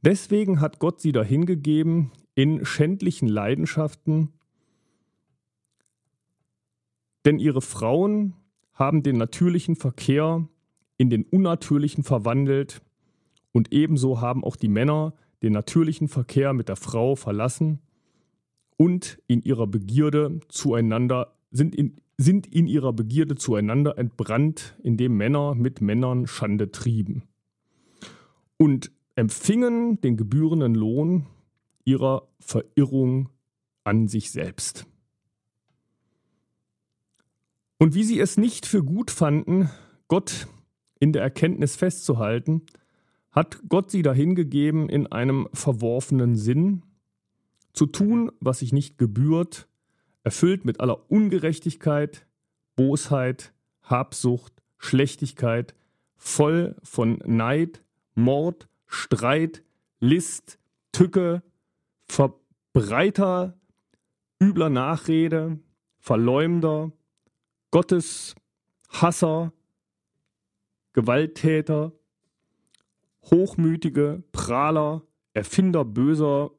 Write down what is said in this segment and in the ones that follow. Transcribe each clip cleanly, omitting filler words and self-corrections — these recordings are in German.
Deswegen hat Gott sie dahingegeben in schändlichen Leidenschaften, denn ihre Frauen haben den natürlichen Verkehr in den unnatürlichen verwandelt und ebenso haben auch die Männer den natürlichen Verkehr mit der Frau verlassen und in ihrer Begierde zueinander sind in ihrer Begierde zueinander entbrannt, indem Männer mit Männern Schande trieben und empfingen den gebührenden Lohn ihrer Verirrung an sich selbst. Und wie sie es nicht für gut fanden, Gott in der Erkenntnis festzuhalten, hat Gott sie dahingegeben, in einem verworfenen Sinn zu tun, was sich nicht gebührt, erfüllt mit aller Ungerechtigkeit, Bosheit, Habsucht, Schlechtigkeit, voll von Neid, Mord, Streit, List, Tücke, Verbreiter, übler Nachrede, Verleumder, Gotteshasser, Gewalttäter, Hochmütige, Prahler, Erfinder böser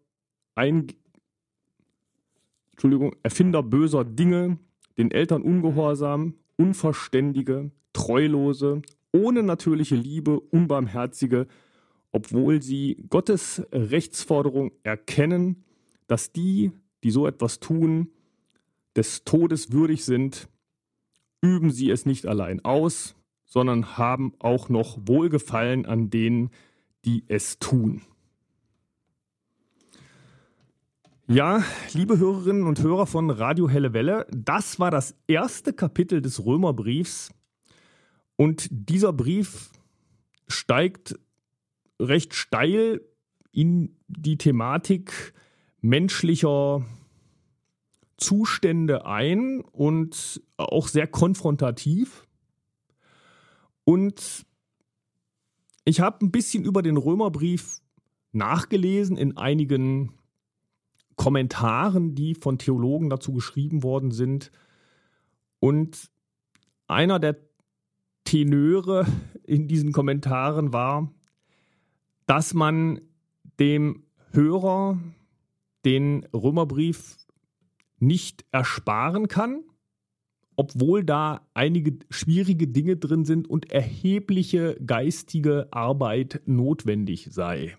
Dinge, den Eltern ungehorsam, Unverständige, Treulose, ohne natürliche Liebe, Unbarmherzige, obwohl sie Gottes Rechtsforderung erkennen, dass die so etwas tun, des Todes würdig sind, üben sie es nicht allein aus, sondern haben auch noch Wohlgefallen an denen, die es tun. Ja, liebe Hörerinnen und Hörer von Radio Helle Welle, das war das erste Kapitel des Römerbriefs und dieser Brief steigt recht steil in die Thematik menschlicher Zustände ein und auch sehr konfrontativ. Und ich habe ein bisschen über den Römerbrief nachgelesen in einigen Kommentaren, die von Theologen dazu geschrieben worden sind. Und einer der Tenöre in diesen Kommentaren war, dass man dem Hörer den Römerbrief nicht ersparen kann, obwohl da einige schwierige Dinge drin sind und erhebliche geistige Arbeit notwendig sei.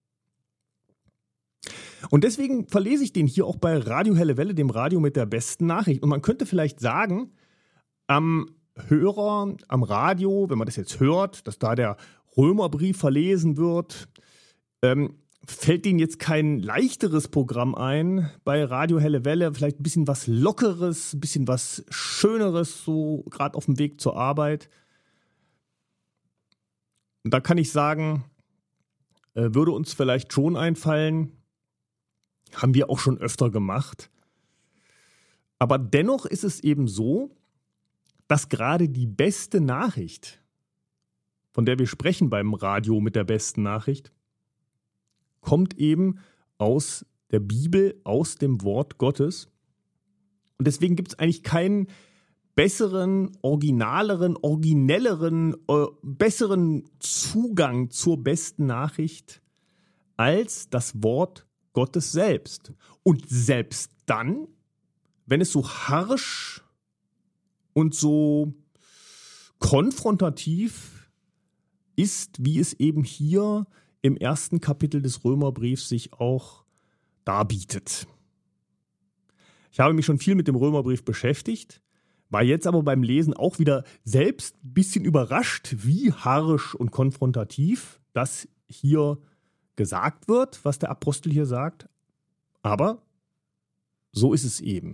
Und deswegen verlese ich den hier auch bei Radio Helle Welle, dem Radio mit der besten Nachricht. Und man könnte vielleicht sagen, am Hörer, am Radio, wenn man das jetzt hört, dass da der Römerbrief verlesen wird, fällt Ihnen jetzt kein leichteres Programm ein bei Radio Helle Welle, vielleicht ein bisschen was Lockeres, ein bisschen was Schöneres, so gerade auf dem Weg zur Arbeit. Und da kann ich sagen, würde uns vielleicht schon einfallen, haben wir auch schon öfter gemacht. Aber dennoch ist es eben so, dass gerade die beste Nachricht, von der wir sprechen beim Radio mit der besten Nachricht, kommt eben aus der Bibel, aus dem Wort Gottes. Und deswegen gibt es eigentlich keinen besseren, originaleren, originelleren, besseren Zugang zur besten Nachricht als das Wort Gottes selbst. Und selbst dann, wenn es so harsch und so konfrontativ ist, wie es eben hier im ersten Kapitel des Römerbriefs sich auch darbietet. Ich habe mich schon viel mit dem Römerbrief beschäftigt, war jetzt aber beim Lesen auch wieder selbst ein bisschen überrascht, wie harsch und konfrontativ das hier gesagt wird, was der Apostel hier sagt. Aber so ist es eben.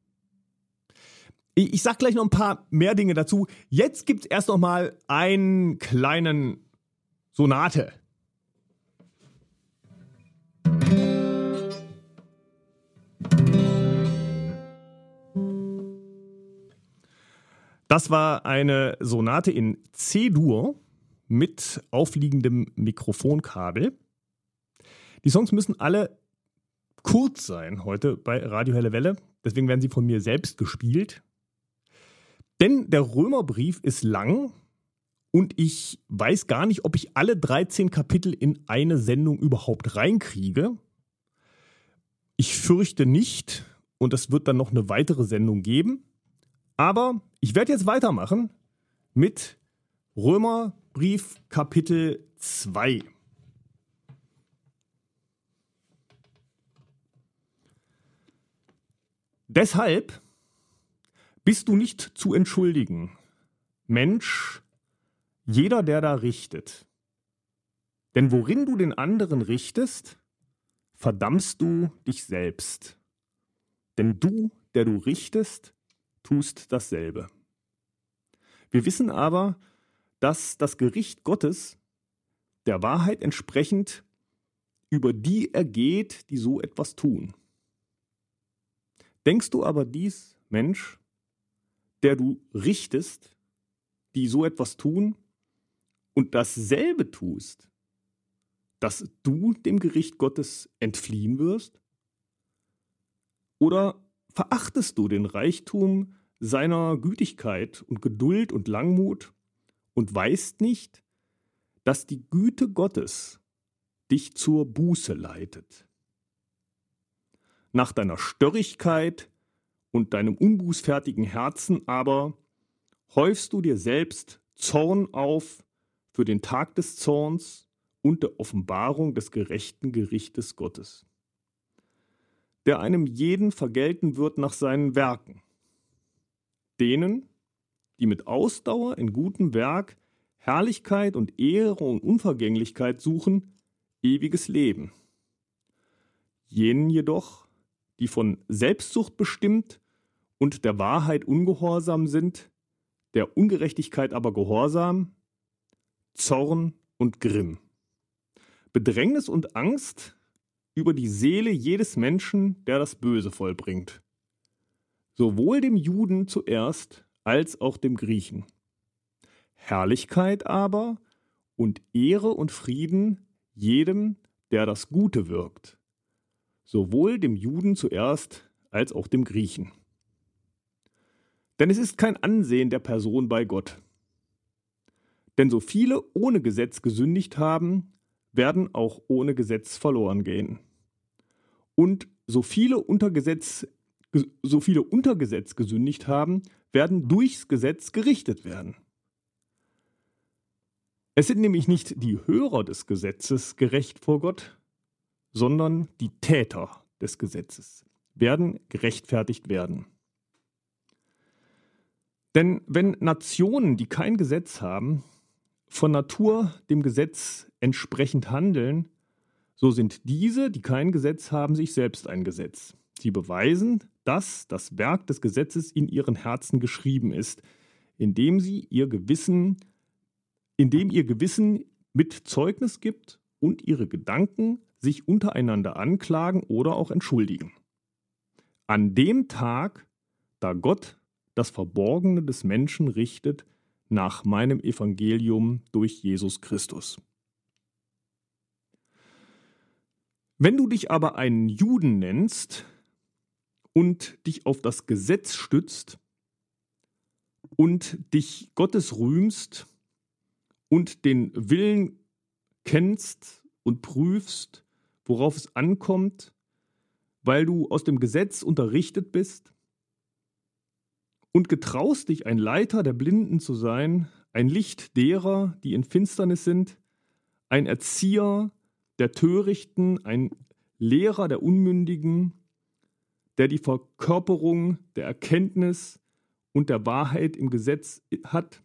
Ich sage gleich noch ein paar mehr Dinge dazu. Jetzt gibt es erst noch mal einen kleinen Sonate. Das war eine Sonate in C-Dur mit aufliegendem Mikrofonkabel. Die Songs müssen alle kurz sein heute bei Radio Helle Welle. Deswegen werden sie von mir selbst gespielt. Denn der Römerbrief ist lang Und ich weiß gar nicht, ob ich alle 13 Kapitel in eine Sendung überhaupt reinkriege. Ich fürchte nicht, und es wird dann noch eine weitere Sendung geben. Aber ich werde jetzt weitermachen mit Römerbrief Kapitel 2. Deshalb bist du nicht zu entschuldigen, Mensch, jeder, der da richtet. Denn worin du den anderen richtest, verdammst du dich selbst. Denn du, der du richtest, tust dasselbe. Wir wissen aber, dass das Gericht Gottes der Wahrheit entsprechend über die ergeht, die so etwas tun. Denkst du aber dies, Mensch, der du richtest, die so etwas tun und dasselbe tust, dass du dem Gericht Gottes entfliehen wirst? Oder verachtest du den Reichtum seiner Gütigkeit und Geduld und Langmut und weißt nicht, dass die Güte Gottes dich zur Buße leitet? Nach deiner Störrigkeit und deinem unbußfertigen Herzen aber häufst du dir selbst Zorn auf für den Tag des Zorns und der Offenbarung des gerechten Gerichtes Gottes, der einem jeden vergelten wird nach seinen Werken, denen, die mit Ausdauer in gutem Werk Herrlichkeit und Ehre und Unvergänglichkeit suchen, ewiges Leben. Jenen jedoch, die von Selbstsucht bestimmt und der Wahrheit ungehorsam sind, der Ungerechtigkeit aber gehorsam, Zorn und Grimm, Bedrängnis und Angst über die Seele jedes Menschen, der das Böse vollbringt, sowohl dem Juden zuerst als auch dem Griechen. Herrlichkeit aber und Ehre und Frieden jedem, der das Gute wirkt, sowohl dem Juden zuerst als auch dem Griechen. Denn es ist kein Ansehen der Person bei Gott. Denn so viele ohne Gesetz gesündigt haben, werden auch ohne Gesetz verloren gehen. Und so viele unter Gesetz gesündigt haben, werden durchs Gesetz gerichtet werden. Es sind nämlich nicht die Hörer des Gesetzes gerecht vor Gott, sondern die Täter des Gesetzes werden gerechtfertigt werden. Denn wenn Nationen, die kein Gesetz haben, von Natur dem Gesetz entsprechend handeln, so sind diese, die kein Gesetz haben, sich selbst ein Gesetz. Sie beweisen, dass das Werk des Gesetzes in ihren Herzen geschrieben ist, indem ihr Gewissen mit Zeugnis gibt und ihre Gedanken sich untereinander anklagen oder auch entschuldigen. An dem Tag, da Gott das Verborgene des Menschen richtet, nach meinem Evangelium durch Jesus Christus. Wenn du dich aber einen Juden nennst und dich auf das Gesetz stützt und dich Gottes rühmst und den Willen kennst und prüfst, worauf es ankommt, weil du aus dem Gesetz unterrichtet bist und getraust dich, ein Leiter der Blinden zu sein, ein Licht derer, die in Finsternis sind, ein Erzieher der Törichten, ein Lehrer der Unmündigen, der die Verkörperung der Erkenntnis und der Wahrheit im Gesetz hat,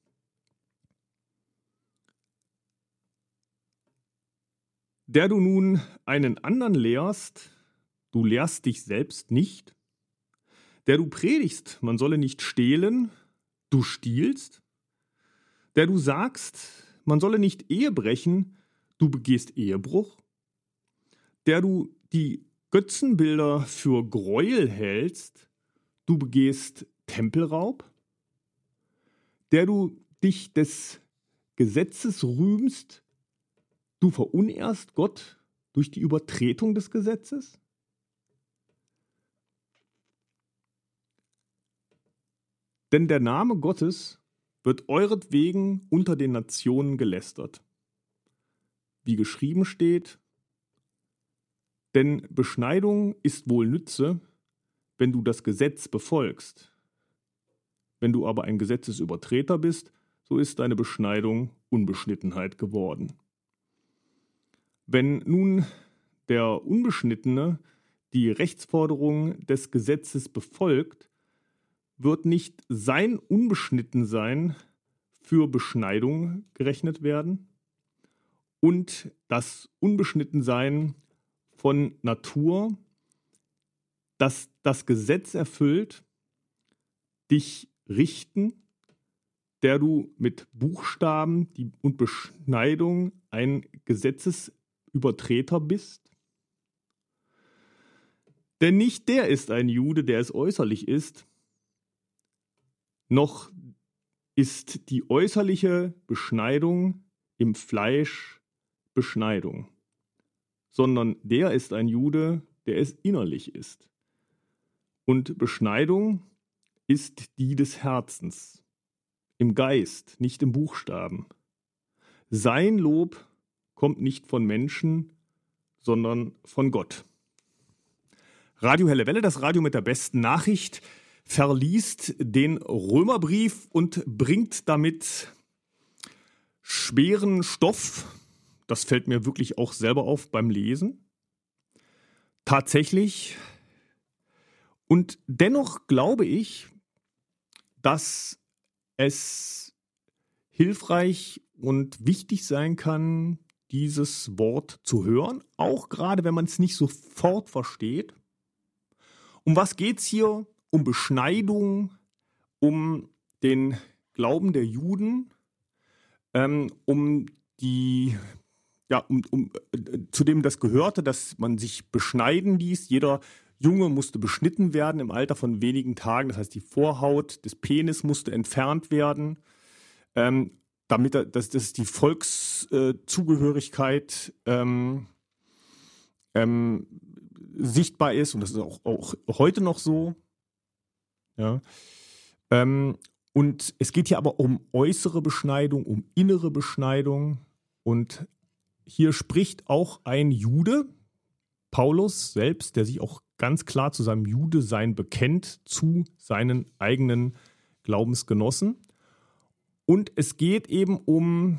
der du nun einen anderen lehrst, du lehrst dich selbst nicht, der du predigst, man solle nicht stehlen, du stiehlst, der du sagst, man solle nicht Ehe brechen, du begehst Ehebruch, der du die Götzenbilder für Gräuel hältst, du begehst Tempelraub, der du dich des Gesetzes rühmst, du verunehrst Gott durch die Übertretung des Gesetzes? Denn der Name Gottes wird euretwegen unter den Nationen gelästert. Wie geschrieben steht, denn Beschneidung ist wohl Nütze, wenn du das Gesetz befolgst. Wenn du aber ein Gesetzesübertreter bist, so ist deine Beschneidung Unbeschnittenheit geworden. Wenn nun der Unbeschnittene die Rechtsforderung des Gesetzes befolgt, wird nicht sein Unbeschnittensein für Beschneidung gerechnet werden und das Unbeschnittensein von Natur, das das Gesetz erfüllt, dich richten, der du mit Buchstaben und Beschneidung ein Gesetzesübertreter bist? Denn nicht der ist ein Jude, der es äußerlich ist, noch ist die äußerliche Beschneidung im Fleisch Beschneidung, sondern der ist ein Jude, der es innerlich ist. Und Beschneidung ist die des Herzens, im Geist, nicht im Buchstaben. Sein Lob kommt nicht von Menschen, sondern von Gott. Radio Helle Welle, das Radio mit der besten Nachricht, verliest den Römerbrief und bringt damit schweren Stoff. Das fällt mir wirklich auch selber auf beim Lesen. Tatsächlich. Und dennoch glaube ich, dass es hilfreich und wichtig sein kann, dieses Wort zu hören, auch gerade wenn man es nicht sofort versteht. Um was geht es hier? Um Beschneidung, um den Glauben der Juden, zu dem das gehörte, dass man sich beschneiden ließ. Jeder Junge musste beschnitten werden im Alter von wenigen Tagen. Das heißt, die Vorhaut des Penis musste entfernt werden, dass die Volkszugehörigkeit sichtbar ist. Und das ist auch heute noch so. Ja. Und es geht hier aber um äußere Beschneidung, um innere Beschneidung. Und hier spricht auch ein Jude, Paulus selbst, der sich auch ganz klar zu seinem Judesein bekennt, zu seinen eigenen Glaubensgenossen. Und es geht eben um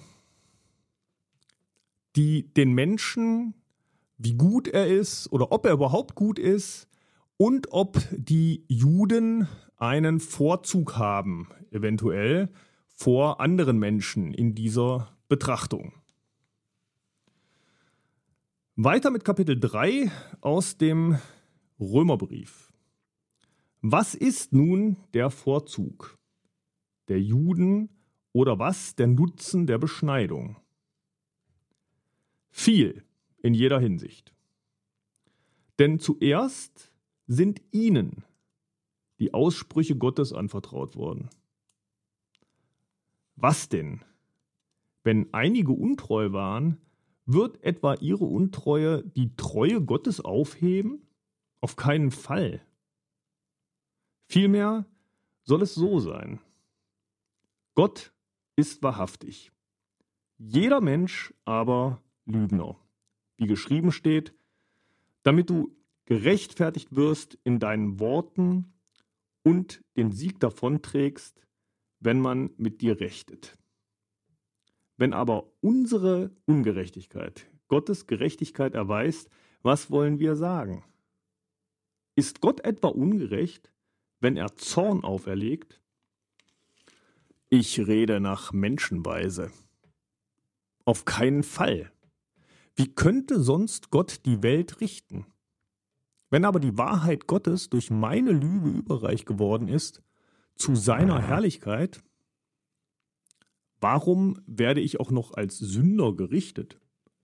den Menschen, wie gut er ist oder ob er überhaupt gut ist und ob die Juden einen Vorzug haben, eventuell vor anderen Menschen in dieser Betrachtung. Weiter mit Kapitel 3 aus dem Römerbrief. Was ist nun der Vorzug der Juden oder was der Nutzen der Beschneidung? Viel in jeder Hinsicht. Denn zuerst sind ihnen die Aussprüche Gottes anvertraut worden. Was denn? Wenn einige untreu waren, wird etwa ihre Untreue die Treue Gottes aufheben? Auf keinen Fall. Vielmehr soll es so sein. Gott ist wahrhaftig, jeder Mensch aber Lügner. Wie geschrieben steht, damit du gerechtfertigt wirst in deinen Worten und den Sieg davonträgst, wenn man mit dir rechtet. Wenn aber unsere Ungerechtigkeit Gottes Gerechtigkeit erweist, was wollen wir sagen? Ist Gott etwa ungerecht, wenn er Zorn auferlegt? Ich rede nach Menschenweise. Auf keinen Fall. Wie könnte sonst Gott die Welt richten? Wenn aber die Wahrheit Gottes durch meine Lüge überreich geworden ist, zu seiner Herrlichkeit, warum werde ich auch noch als Sünder gerichtet?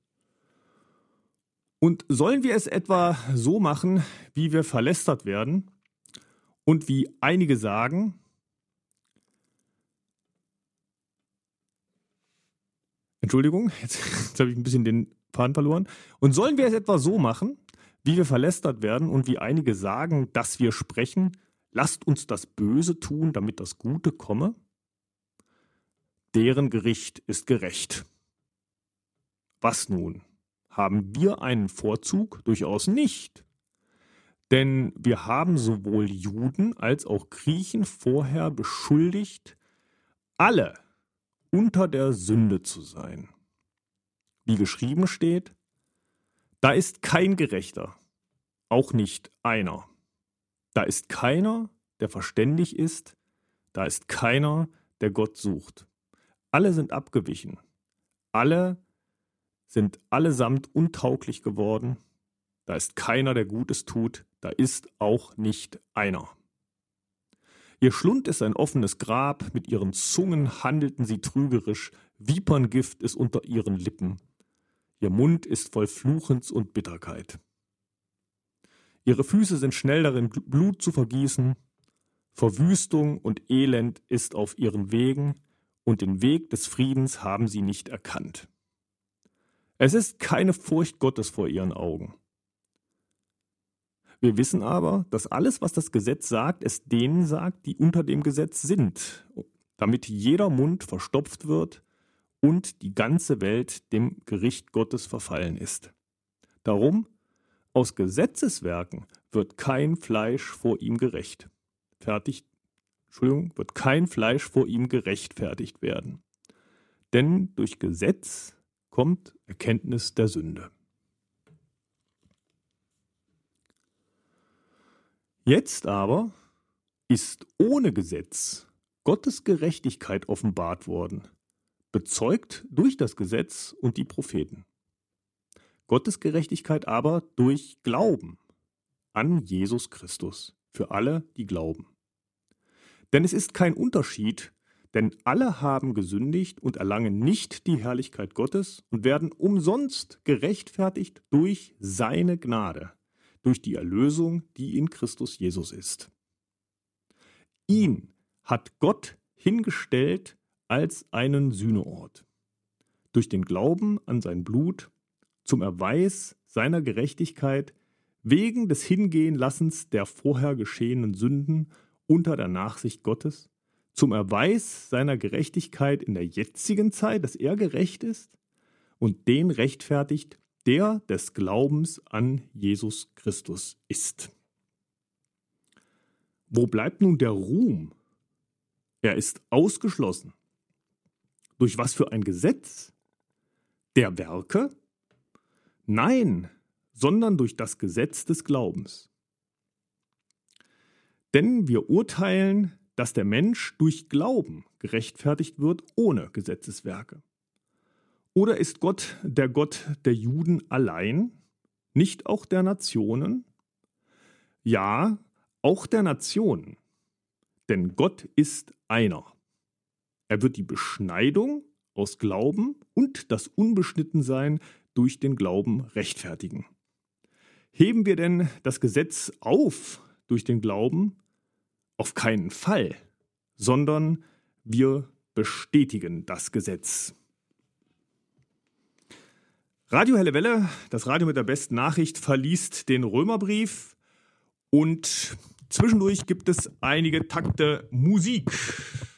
Und sollen wir es etwa so machen, wie wir verlästert werden und wie einige sagen, Entschuldigung, jetzt habe ich ein bisschen den Faden verloren. Und sollen wir es etwa so machen, wie wir verlästert werden und wie einige sagen, dass wir sprechen, lasst uns das Böse tun, damit das Gute komme? deren Gericht ist gerecht. Was nun? Haben wir einen Vorzug? Durchaus nicht. Denn wir haben sowohl Juden als auch Griechen vorher beschuldigt, alle unter der Sünde zu sein. Wie geschrieben steht, da ist kein Gerechter, auch nicht einer. Da ist keiner, der verständig ist, da ist keiner, der Gott sucht. Alle sind abgewichen, alle sind allesamt untauglich geworden, da ist keiner, der Gutes tut, da ist auch nicht einer. Ihr Schlund ist ein offenes Grab, mit ihren Zungen handelten sie trügerisch, Viperngift ist unter ihren Lippen. Ihr Mund ist voll Fluchens und Bitterkeit. Ihre Füße sind schnell darin, Blut zu vergießen. Verwüstung und Elend ist auf ihren Wegen, und den Weg des Friedens haben sie nicht erkannt. Es ist keine Furcht Gottes vor ihren Augen. Wir wissen aber, dass alles, was das Gesetz sagt, es denen sagt, die unter dem Gesetz sind, damit jeder Mund verstopft wird und die ganze Welt dem Gericht Gottes verfallen ist. Darum, aus Gesetzeswerken wird kein Fleisch vor ihm wird kein Fleisch vor ihm gerechtfertigt werden. Denn durch Gesetz kommt Erkenntnis der Sünde. Jetzt aber ist ohne Gesetz Gottes Gerechtigkeit offenbart worden, bezeugt durch das Gesetz und die Propheten. Gottes Gerechtigkeit aber durch Glauben an Jesus Christus, für alle, die glauben. Denn es ist kein Unterschied, denn alle haben gesündigt und erlangen nicht die Herrlichkeit Gottes und werden umsonst gerechtfertigt durch seine Gnade, durch die Erlösung, die in Christus Jesus ist. Ihn hat Gott hingestellt als einen Sühneort, durch den Glauben an sein Blut, zum Erweis seiner Gerechtigkeit, wegen des Hingehenlassens der vorher geschehenen Sünden unter der Nachsicht Gottes, zum Erweis seiner Gerechtigkeit in der jetzigen Zeit, dass er gerecht ist und den rechtfertigt, der des Glaubens an Jesus Christus ist. Wo bleibt nun der Ruhm? Er ist ausgeschlossen. Durch was für ein Gesetz? Der Werke? Nein, sondern durch das Gesetz des Glaubens. Denn wir urteilen, dass der Mensch durch Glauben gerechtfertigt wird ohne Gesetzeswerke. Oder ist Gott der Juden allein, nicht auch der Nationen? Ja, auch der Nationen. Denn Gott ist einer. Er wird die Beschneidung aus Glauben und das Unbeschnittensein durch den Glauben rechtfertigen. Heben wir denn das Gesetz auf durch den Glauben? Auf keinen Fall, sondern wir bestätigen das Gesetz. Radio Helle Welle, das Radio mit der besten Nachricht, verliest den Römerbrief und zwischendurch gibt es einige Takte Musik.